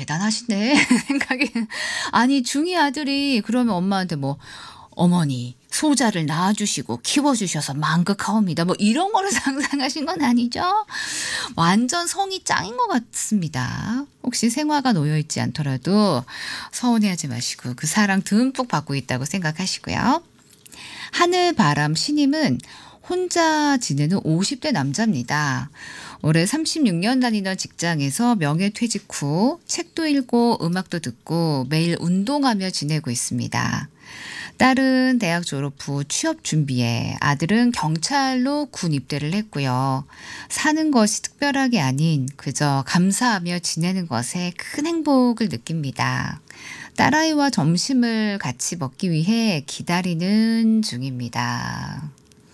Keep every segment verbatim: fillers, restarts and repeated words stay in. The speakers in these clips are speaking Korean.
대단하시네 생각이 아니 중이 아들이 그러면 엄마한테 뭐 "어머니 소자를 낳아 주시고 키워 주셔서 만극하옵니다." 뭐 이런 거를 상상하신 건 아니죠? 완전 성이 짱인 것 같습니다. 혹시 생화가 놓여 있지 않더라도 서운해하지 마시고 그 사랑 듬뿍 받고 있다고 생각하시고요. 하늘바람 씨님은 혼자 지내는 오십 대 남자입니다. 올해 삼십육 년 다니던 직장에서 명예퇴직 후 책도 읽고 음악도 듣고 매일 운동하며 지내고 있습니다. 딸은 대학 졸업 후 취업 준비에 아들은 경찰로 군 입대를 했고요. 사는 것이 특별하게 아닌 그저 감사하며 지내는 것에 큰 행복을 느낍니다. 딸아이와 점심을 같이 먹기 위해 기다리는 중입니다.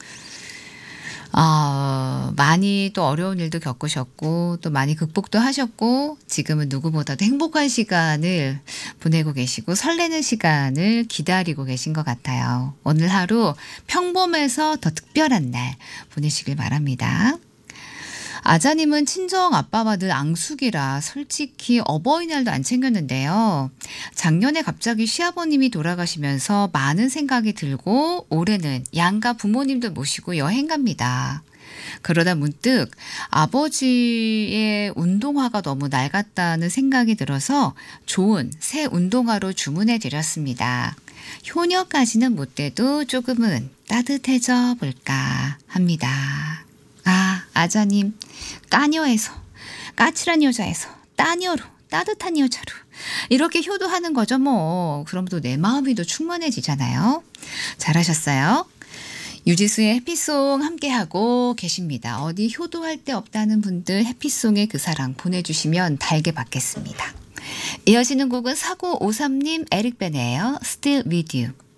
아 많이 또 어려운 일도 겪으셨고 또 많이 극복도 하셨고 지금은 누구보다도 행복한 시간을 보내고 계시고 설레는 시간을 기다리고 계신 것 같아요. 오늘 하루 평범해서 더 특별한 날 보내시길 바랍니다. 아자님은 친정 아빠와 늘 앙숙이라 솔직히 어버이날도 안 챙겼는데요. 작년에 갑자기 시아버님이 돌아가시면서 많은 생각이 들고 올해는 양가 부모님들 모시고 여행 갑니다. 그러다 문득 아버지의 운동화가 너무 낡았다는 생각이 들어서 좋은 새 운동화로 주문해 드렸습니다. 효녀까지는 못 돼도 조금은 따뜻해져 볼까 합니다. 아, 아자님, 까녀에서, 까칠한 여자에서, 따녀로, 따뜻한 여자로. 이렇게 효도하는 거죠, 뭐. 그럼 또 내 마음이 더 충만해지잖아요. 잘하셨어요. 유지수의 해피송 함께하고 계십니다. 어디 효도할 데 없다는 분들 해피송에 그 사랑 보내주시면 달게 받겠습니다. 이어지는 곡은 사구오삼 님 에릭벤이에요. Still with you.